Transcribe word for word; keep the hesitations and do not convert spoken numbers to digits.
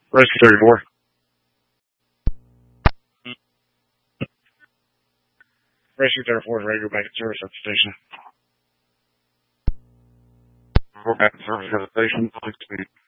Rescue thirty-four. Rescue thirty-four is ready to go back in service at the station. We're back in service at the station. Please speed.